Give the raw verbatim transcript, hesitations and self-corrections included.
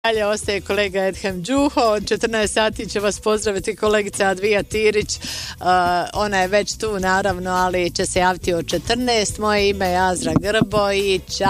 Dalje ostaje kolega Edhem Đuho, od četrnaest sati će vas pozdraviti kolegica Advija Tirić, uh, ona je već tu naravno, ali će se javiti od četrnaest. Moje ime je Azra Grbo i čao.